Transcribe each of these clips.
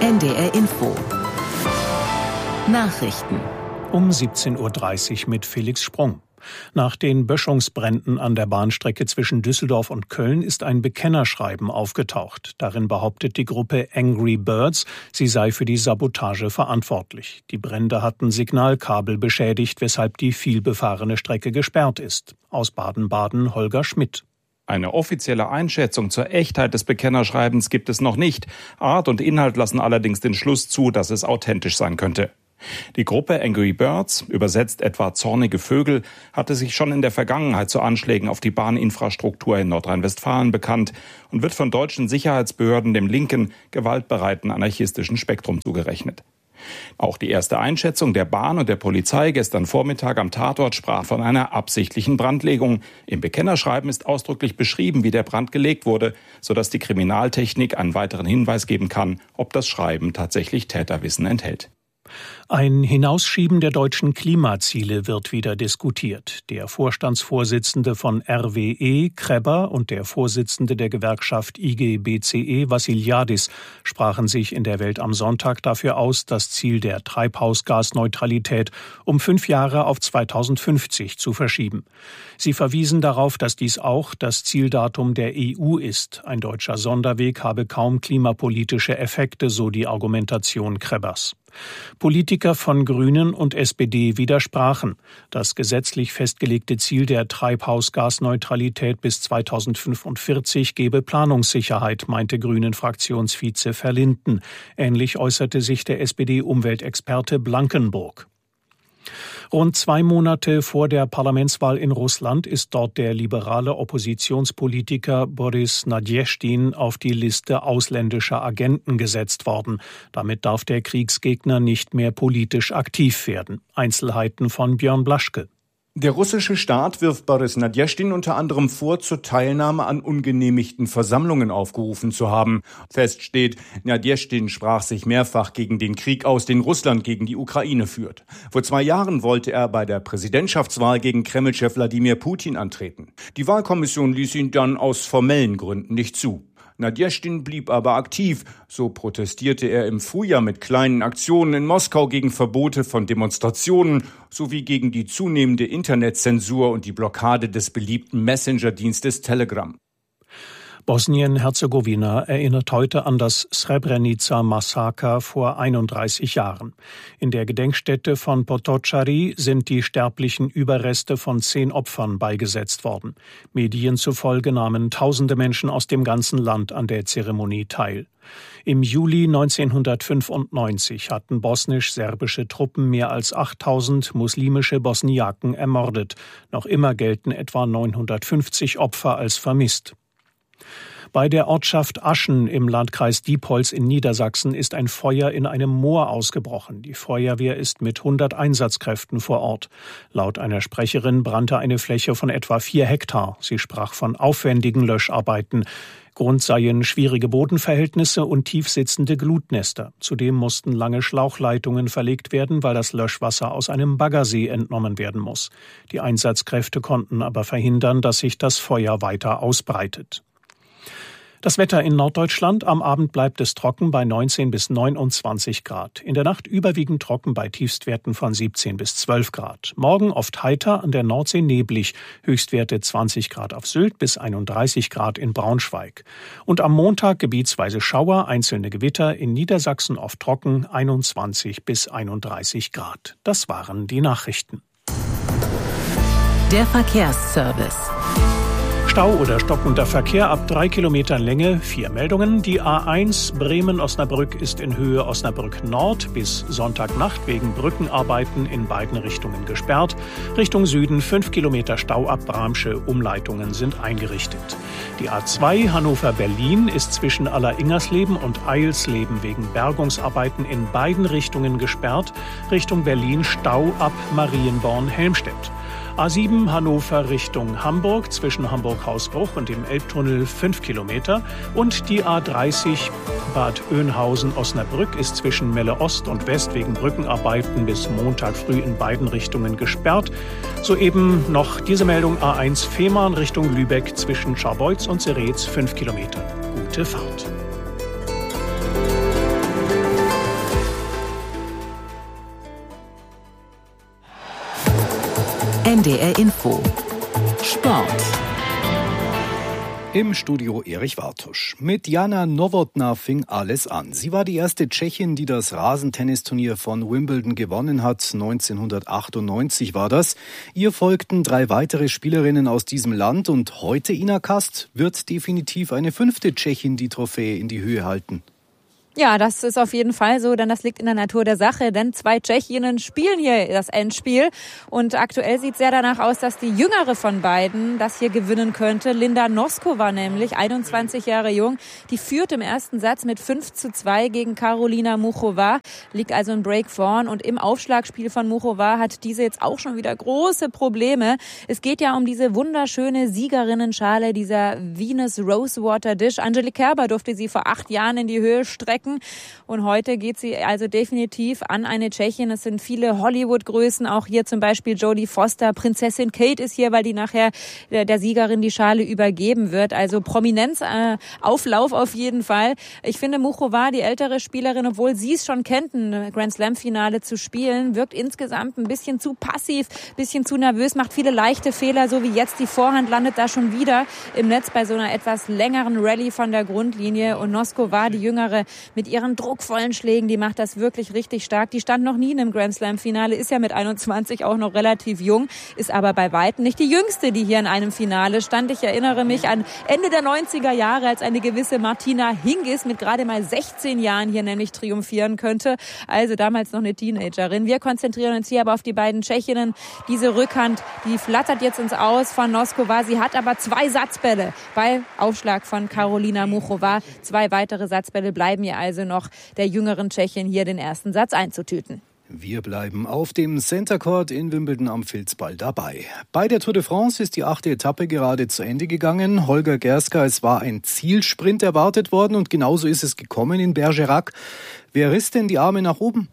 NDR Info. Nachrichten. Um 17.30 Uhr mit Felix Sprung. Nach den Böschungsbränden an der Bahnstrecke zwischen Düsseldorf und Köln ist ein Bekennerschreiben aufgetaucht. Darin behauptet die Gruppe Angry Birds, sie sei für die Sabotage verantwortlich. Die Brände hatten Signalkabel beschädigt, weshalb die vielbefahrene Strecke gesperrt ist. Aus Baden-Baden Holger Schmidt. Eine offizielle Einschätzung zur Echtheit des Bekennerschreibens gibt es noch nicht. Art und Inhalt lassen allerdings den Schluss zu, dass es authentisch sein könnte. Die Gruppe Angry Birds, übersetzt etwa zornige Vögel, hatte sich schon in der Vergangenheit zu Anschlägen auf die Bahninfrastruktur in Nordrhein-Westfalen bekannt und wird von deutschen Sicherheitsbehörden dem linken, gewaltbereiten anarchistischen Spektrum zugerechnet. Auch die erste Einschätzung der Bahn und der Polizei gestern Vormittag am Tatort sprach von einer absichtlichen Brandlegung. Im Bekennerschreiben ist ausdrücklich beschrieben, wie der Brand gelegt wurde, sodass die Kriminaltechnik einen weiteren Hinweis geben kann, ob das Schreiben tatsächlich Täterwissen enthält. Ein Hinausschieben der deutschen Klimaziele wird wieder diskutiert. Der Vorstandsvorsitzende von RWE, Kreber, und der Vorsitzende der Gewerkschaft IG BCE, Vassiliadis, sprachen sich in der Welt am Sonntag dafür aus, das Ziel der Treibhausgasneutralität um 5 Jahre auf 2050 zu verschieben. Sie verwiesen darauf, dass dies auch das Zieldatum der EU ist. Ein deutscher Sonderweg habe kaum klimapolitische Effekte, so die Argumentation Krebers. Politiker von Grünen und SPD widersprachen. Das gesetzlich festgelegte Ziel der Treibhausgasneutralität bis 2045 gebe Planungssicherheit, meinte Grünen-Fraktionsvize Verlinden. Ähnlich äußerte sich der SPD-Umweltexperte Blankenburg. Rund 2 Monate vor der Parlamentswahl in Russland ist dort der liberale Oppositionspolitiker Boris Nadjeschtin auf die Liste ausländischer Agenten gesetzt worden. Damit darf der Kriegsgegner nicht mehr politisch aktiv werden. Einzelheiten von Björn Blaschke. Der russische Staat wirft Boris Nadjeschtin unter anderem vor, zur Teilnahme an ungenehmigten Versammlungen aufgerufen zu haben. Fest steht, Nadjeschtin sprach sich mehrfach gegen den Krieg aus, den Russland gegen die Ukraine führt. Vor 2 Jahren wollte er bei der Präsidentschaftswahl gegen Kremlchef Wladimir Putin antreten. Die Wahlkommission ließ ihn dann aus formellen Gründen nicht zu. Nadjeschtin blieb aber aktiv. So protestierte er im Frühjahr mit kleinen Aktionen in Moskau gegen Verbote von Demonstrationen sowie gegen die zunehmende Internetzensur und die Blockade des beliebten Messenger-Dienstes Telegram. Bosnien-Herzegowina erinnert heute an das Srebrenica-Massaker vor 31 Jahren. In der Gedenkstätte von Potocari sind die sterblichen Überreste von 10 Opfern beigesetzt worden. Medien zufolge nahmen tausende Menschen aus dem ganzen Land an der Zeremonie teil. Im Juli 1995 hatten bosnisch-serbische Truppen mehr als 8000 muslimische Bosniaken ermordet. Noch immer gelten etwa 950 Opfer als vermisst. Bei der Ortschaft Aschen im Landkreis Diepholz in Niedersachsen ist ein Feuer in einem Moor ausgebrochen. Die Feuerwehr ist mit 100 Einsatzkräften vor Ort. Laut einer Sprecherin brannte eine Fläche von etwa 4 Hektar. Sie sprach von aufwendigen Löscharbeiten. Grund seien schwierige Bodenverhältnisse und tiefsitzende Glutnester. Zudem mussten lange Schlauchleitungen verlegt werden, weil das Löschwasser aus einem Baggersee entnommen werden muss. Die Einsatzkräfte konnten aber verhindern, dass sich das Feuer weiter ausbreitet. Das Wetter in Norddeutschland: Am Abend bleibt es trocken bei 19 bis 29 Grad. In der Nacht überwiegend trocken bei Tiefstwerten von 17 bis 12 Grad. Morgen oft heiter, an der Nordsee neblig. Höchstwerte 20 Grad auf Sylt bis 31 Grad in Braunschweig. Und am Montag gebietsweise Schauer, einzelne Gewitter, in Niedersachsen oft trocken, 21 bis 31 Grad. Das waren die Nachrichten. Der Verkehrsservice. Stau oder stockender Verkehr ab 3 Kilometern Länge, 4 Meldungen. Die A1 Bremen-Osnabrück ist in Höhe Osnabrück Nord bis Sonntagnacht wegen Brückenarbeiten in beiden Richtungen gesperrt. Richtung Süden 5 Kilometer Stau ab Bramsche, Umleitungen sind eingerichtet. Die A2 Hannover-Berlin ist zwischen Alleringersleben und Eilsleben wegen Bergungsarbeiten in beiden Richtungen gesperrt. Richtung Berlin Stau ab Marienborn-Helmstedt. A7 Hannover Richtung Hamburg zwischen Hamburg-Hausbruch und dem Elbtunnel 5 Kilometer und die A30 Bad Oeynhausen-Osnabrück ist zwischen Melle Ost und West wegen Brückenarbeiten bis Montag früh in beiden Richtungen gesperrt. Soeben noch diese Meldung: A1 Fehmarn Richtung Lübeck zwischen Scharbeutz und Seretz 5 Kilometer. Gute Fahrt. NDR Info. Sport. Im Studio Erich Wartusch. Mit Jana Nowotná fing alles an. Sie war die erste Tschechin, die das Rasentennisturnier von Wimbledon gewonnen hat. 1998 war das. Ihr folgten 3 weitere Spielerinnen aus diesem Land und heute, Ina Kast, wird definitiv eine 5. Tschechin die Trophäe in die Höhe halten. Ja, das ist auf jeden Fall so, denn das liegt in der Natur der Sache, denn 2 Tschechinnen spielen hier das Endspiel und aktuell sieht es sehr danach aus, dass die jüngere von beiden das hier gewinnen könnte. Linda Noskova nämlich, 21 Jahre jung, die führt im ersten Satz mit 5:2 gegen Karolina Muchova, liegt also im Break vorn und im Aufschlagspiel von Muchova hat diese jetzt auch schon wieder große Probleme. Es geht ja um diese wunderschöne Siegerinnenschale, dieser Venus Rosewater Dish. Angelique Kerber durfte sie vor 8 Jahren in die Höhe strecken. Und heute geht sie also definitiv an eine Tschechin. Es sind viele Hollywood-Größen, auch hier zum Beispiel Jodie Foster. Prinzessin Kate ist hier, weil die nachher der Siegerin die Schale übergeben wird. Also Prominenz, Auflauf auf jeden Fall. Ich finde, Muchova, die ältere Spielerin, obwohl sie es schon kennt, ein Grand-Slam-Finale zu spielen, wirkt insgesamt ein bisschen zu passiv, ein bisschen zu nervös, macht viele leichte Fehler, so wie jetzt. Die Vorhand landet da schon wieder im Netz bei so einer etwas längeren Rallye von der Grundlinie. Und Noskova, die Jüngere, mit ihren druckvollen Schlägen, die macht das wirklich richtig stark. Die stand noch nie in einem Grand-Slam-Finale, ist ja mit 21 auch noch relativ jung, ist aber bei weitem nicht die jüngste, die hier in einem Finale stand. Ich erinnere mich an Ende der 90er Jahre, als eine gewisse Martina Hingis mit gerade mal 16 Jahren hier nämlich triumphieren könnte. Also damals noch eine Teenagerin. Wir konzentrieren uns hier aber auf die beiden Tschechinnen. Diese Rückhand, die flattert jetzt ins Aus von Noskova. Sie hat aber 2 Satzbälle bei Aufschlag von Karolina Muchova. 2 weitere Satzbälle bleiben ihr also noch der jüngeren Tschechin hier den ersten Satz einzutüten. Wir bleiben auf dem Center Court in Wimbledon am Filzball dabei. Bei der Tour de France ist die 8. Etappe gerade zu Ende gegangen. Holger Gerska, es war ein Zielsprint erwartet worden und genauso ist es gekommen in Bergerac. Wer riss denn die Arme nach oben?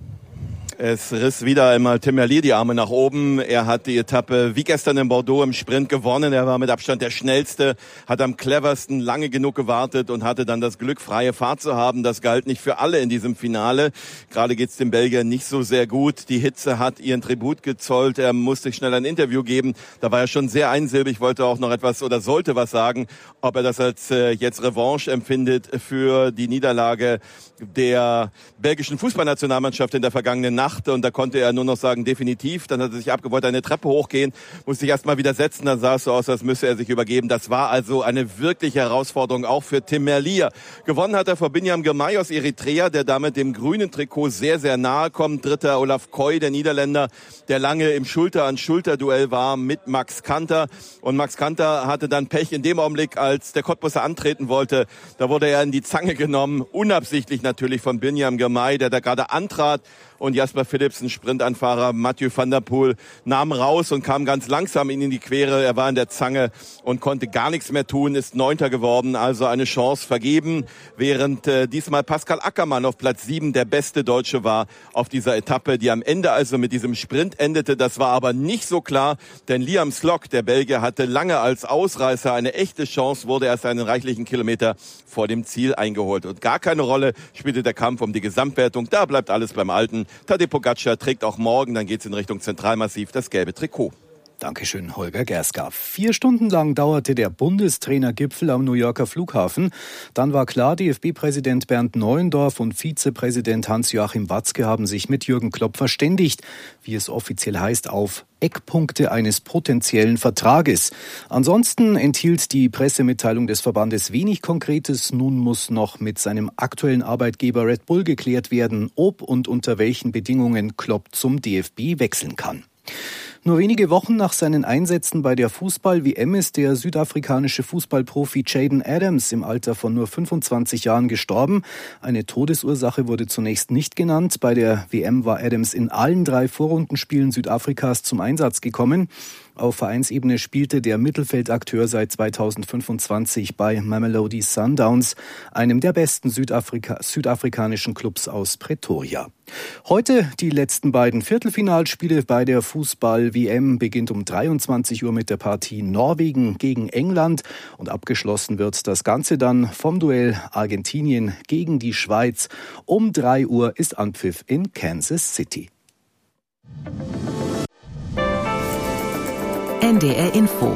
Es riss wieder einmal Tim Merlier die Arme nach oben. Er hat die Etappe wie gestern in Bordeaux im Sprint gewonnen. Er war mit Abstand der Schnellste, hat am cleversten lange genug gewartet und hatte dann das Glück, freie Fahrt zu haben. Das galt nicht für alle in diesem Finale. Gerade geht's dem Belgier nicht so sehr gut. Die Hitze hat ihren Tribut gezollt. Er musste schnell ein Interview geben. Da war er schon sehr einsilbig, wollte auch noch etwas oder sollte was sagen, ob er das als jetzt Revanche empfindet für die Niederlage der belgischen Fußballnationalmannschaft in der vergangenen Nacht. Und da konnte er nur noch sagen, definitiv. Dann hat er sich abgewollt, eine Treppe hochgehen, musste sich erst mal wieder setzen. Dann sah es so aus, als müsse er sich übergeben. Das war also eine wirkliche Herausforderung, auch für Tim Merlier. Gewonnen hat er vor Binyam Girmay aus Eritrea, der damit dem grünen Trikot sehr, sehr nahe kommt. Dritter Olaf Koy, der Niederländer, der lange im Schulter-an-Schulter-Duell war mit Max Kanter. Und Max Kanter hatte dann Pech in dem Augenblick, als der Cottbusser antreten wollte. Da wurde er in die Zange genommen, unabsichtlich natürlich von Binyam Girmay, der da gerade antrat. Und Jasper Philipsen, Sprintanfahrer Mathieu van der Poel, nahm raus und kam ganz langsam in die Quere. Er war in der Zange und konnte gar nichts mehr tun, ist 9. geworden, also eine Chance vergeben. Während diesmal Pascal Ackermann auf Platz 7 der beste Deutsche war auf dieser Etappe, die am Ende also mit diesem Sprint endete. Das war aber nicht so klar, denn Liam Slock, der Belgier, hatte lange als Ausreißer eine echte Chance, wurde erst einen reichlichen Kilometer vor dem Ziel eingeholt. Und gar keine Rolle spielte der Kampf um die Gesamtwertung. Da bleibt alles beim Alten. Tadej Pogačar trägt auch morgen, dann geht's in Richtung Zentralmassiv, das gelbe Trikot. Dankeschön, Holger Gerska. 4 Stunden lang dauerte der Bundestrainergipfel am New Yorker Flughafen. Dann war klar, DFB-Präsident Bernd Neuendorf und Vizepräsident Hans-Joachim Watzke haben sich mit Jürgen Klopp verständigt, wie es offiziell heißt, auf Eckpunkte eines potenziellen Vertrages. Ansonsten enthielt die Pressemitteilung des Verbandes wenig Konkretes. Nun muss noch mit seinem aktuellen Arbeitgeber Red Bull geklärt werden, ob und unter welchen Bedingungen Klopp zum DFB wechseln kann. Nur wenige Wochen nach seinen Einsätzen bei der Fußball-WM ist der südafrikanische Fußballprofi Jayden Adams im Alter von nur 25 Jahren gestorben. Eine Todesursache wurde zunächst nicht genannt. Bei der WM war Adams in allen 3 Vorrundenspielen Südafrikas zum Einsatz gekommen. Auf Vereinsebene spielte der Mittelfeldakteur seit 2025 bei Mamelodi Sundowns, einem der besten südafrikanischen Clubs aus Pretoria. Heute die letzten beiden Viertelfinalspiele bei der Fußball-WM beginnt um 23 Uhr mit der Partie Norwegen gegen England und abgeschlossen wird das Ganze dann vom Duell Argentinien gegen die Schweiz. Um 3 Uhr ist Anpfiff in Kansas City. NDR Info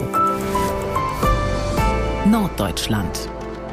Norddeutschland.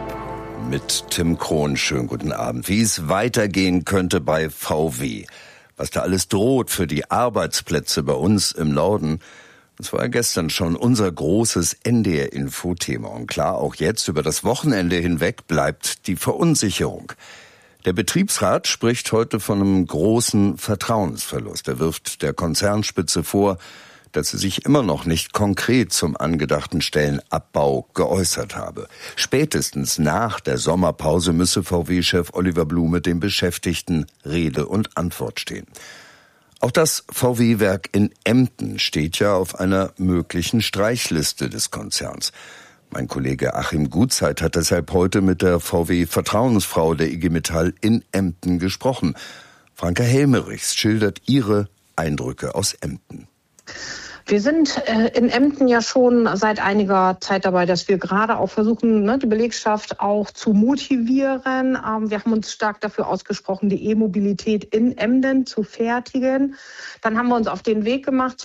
Mit Tim Krohn, schönen guten Abend. Wie es weitergehen könnte bei VW, was da alles droht für die Arbeitsplätze bei uns im Norden, das war ja gestern schon unser großes NDR-Info-Thema. Und klar, auch jetzt über das Wochenende hinweg bleibt die Verunsicherung. Der Betriebsrat spricht heute von einem großen Vertrauensverlust. Er wirft der Konzernspitze vor, dass sie sich immer noch nicht konkret zum angedachten Stellenabbau geäußert habe. Spätestens nach der Sommerpause müsse VW-Chef Oliver Blume den Beschäftigten Rede und Antwort stehen. Auch das VW-Werk in Emden steht ja auf einer möglichen Streichliste des Konzerns. Mein Kollege Achim Gutzeit hat deshalb heute mit der VW-Vertrauensfrau der IG Metall in Emden gesprochen. Franka Helmerichs schildert ihre Eindrücke aus Emden. Wir sind in Emden ja schon seit einiger Zeit dabei, dass wir gerade auch versuchen, die Belegschaft auch zu motivieren. Wir haben uns stark dafür ausgesprochen, die E-Mobilität in Emden zu fertigen. Dann haben wir uns auf den Weg gemacht.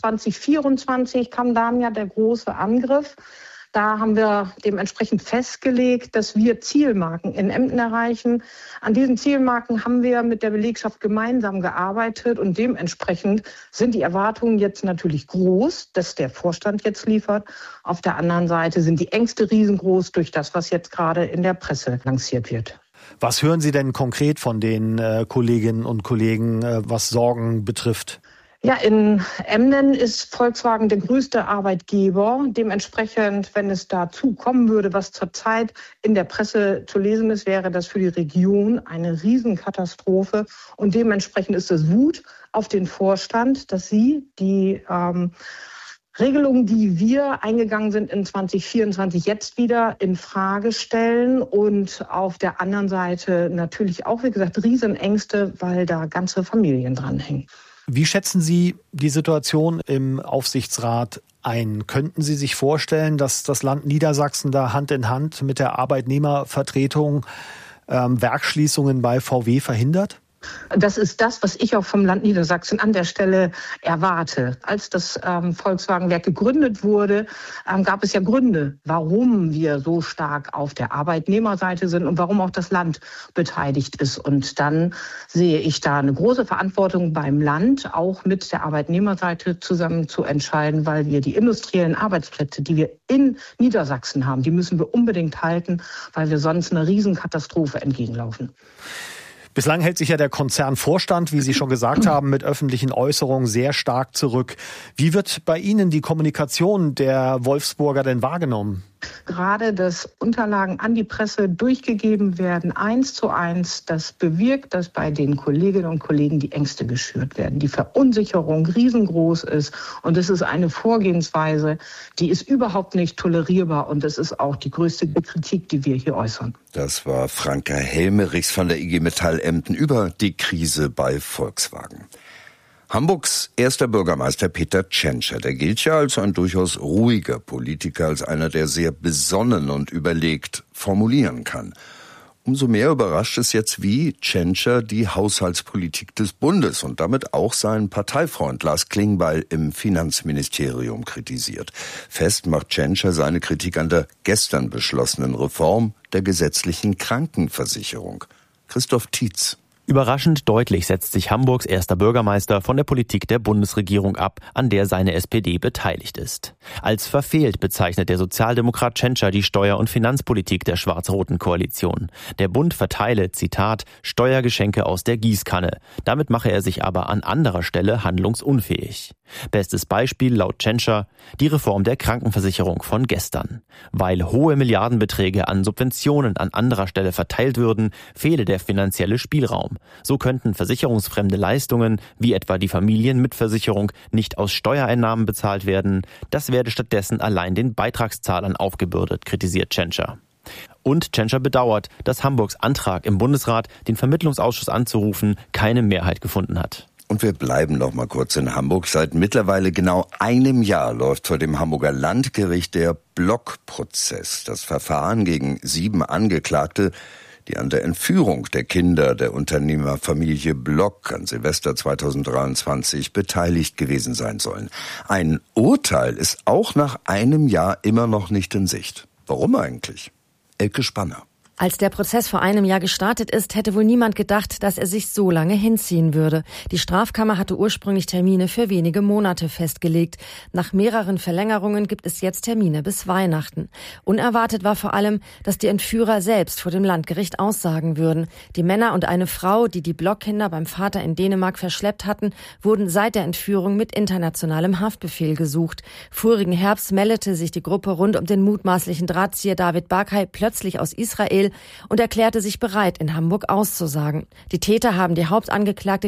2024 kam dann ja der große Angriff. Da haben wir dementsprechend festgelegt, dass wir Zielmarken in Emden erreichen. An diesen Zielmarken haben wir mit der Belegschaft gemeinsam gearbeitet und dementsprechend sind die Erwartungen jetzt natürlich groß, dass der Vorstand jetzt liefert. Auf der anderen Seite sind die Ängste riesengroß durch das, was jetzt gerade in der Presse lanciert wird. Was hören Sie denn konkret von den Kolleginnen und Kollegen, was Sorgen betrifft? Ja, in Emden ist Volkswagen der größte Arbeitgeber. Dementsprechend, wenn es dazu kommen würde, was zurzeit in der Presse zu lesen ist, wäre das für die Region eine Riesenkatastrophe. Und dementsprechend ist es Wut auf den Vorstand, dass sie die Regelungen, die wir eingegangen sind in 2024, jetzt wieder in Frage stellen. Und auf der anderen Seite natürlich auch, wie gesagt, Riesenängste, weil da ganze Familien dranhängen. Wie schätzen Sie die Situation im Aufsichtsrat ein? Könnten Sie sich vorstellen, dass das Land Niedersachsen da Hand in Hand mit der Arbeitnehmervertretung Werksschließungen bei VW verhindert? Das ist das, was ich auch vom Land Niedersachsen an der Stelle erwarte. Als das Volkswagenwerk gegründet wurde, gab es ja Gründe, warum wir so stark auf der Arbeitnehmerseite sind und warum auch das Land beteiligt ist. Und dann sehe ich da eine große Verantwortung beim Land, auch mit der Arbeitnehmerseite zusammen zu entscheiden, weil wir die industriellen Arbeitsplätze, die wir in Niedersachsen haben, die müssen wir unbedingt halten, weil wir sonst einer Riesenkatastrophe entgegenlaufen. Bislang hält sich ja der Konzernvorstand, wie Sie schon gesagt haben, mit öffentlichen Äußerungen sehr stark zurück. Wie wird bei Ihnen die Kommunikation der Wolfsburger denn wahrgenommen? Gerade, dass Unterlagen an die Presse durchgegeben werden, 1:1, das bewirkt, dass bei den Kolleginnen und Kollegen die Ängste geschürt werden, die Verunsicherung riesengroß ist. Und es ist eine Vorgehensweise, die ist überhaupt nicht tolerierbar. Und das ist auch die größte Kritik, die wir hier äußern. Das war Franka Helmerichs von der IG Metall Emden über die Krise bei Volkswagen. Hamburgs erster Bürgermeister Peter Tschentscher, der gilt ja als ein durchaus ruhiger Politiker, als einer, der sehr besonnen und überlegt formulieren kann. Umso mehr überrascht es jetzt, wie Tschentscher die Haushaltspolitik des Bundes und damit auch seinen Parteifreund Lars Klingbeil im Finanzministerium kritisiert. Fest macht Tschentscher seine Kritik an der gestern beschlossenen Reform der gesetzlichen Krankenversicherung. Christoph Tietz. Überraschend deutlich setzt sich Hamburgs erster Bürgermeister von der Politik der Bundesregierung ab, an der seine SPD beteiligt ist. Als verfehlt bezeichnet der Sozialdemokrat Tschentscher die Steuer- und Finanzpolitik der schwarz-roten Koalition. Der Bund verteile, Zitat, Steuergeschenke aus der Gießkanne. Damit mache er sich aber an anderer Stelle handlungsunfähig. Bestes Beispiel laut Tschentscher die Reform der Krankenversicherung von gestern. Weil hohe Milliardenbeträge an Subventionen an anderer Stelle verteilt würden, fehle der finanzielle Spielraum. So könnten versicherungsfremde Leistungen, wie etwa die Familienmitversicherung, nicht aus Steuereinnahmen bezahlt werden. Das werde stattdessen allein den Beitragszahlern aufgebürdet, kritisiert Tschentscher. Und Tschentscher bedauert, dass Hamburgs Antrag im Bundesrat, den Vermittlungsausschuss anzurufen, keine Mehrheit gefunden hat. Und wir bleiben noch mal kurz in Hamburg. Seit mittlerweile genau einem Jahr läuft vor dem Hamburger Landgericht der Blockprozess. Das Verfahren gegen 7 Angeklagte, die an der Entführung der Kinder der Unternehmerfamilie Block an Silvester 2023 beteiligt gewesen sein sollen. Ein Urteil ist auch nach einem Jahr immer noch nicht in Sicht. Warum eigentlich? Elke Spanner. Als der Prozess vor einem Jahr gestartet ist, hätte wohl niemand gedacht, dass er sich so lange hinziehen würde. Die Strafkammer hatte ursprünglich Termine für wenige Monate festgelegt. Nach mehreren Verlängerungen gibt es jetzt Termine bis Weihnachten. Unerwartet war vor allem, dass die Entführer selbst vor dem Landgericht aussagen würden. Die Männer und eine Frau, die die Blockkinder beim Vater in Dänemark verschleppt hatten, wurden seit der Entführung mit internationalem Haftbefehl gesucht. Vorigen Herbst meldete sich die Gruppe rund um den mutmaßlichen Drahtzieher David Barkay plötzlich aus Israel und erklärte sich bereit, in Hamburg auszusagen. Die Täter haben die Hauptangeklagte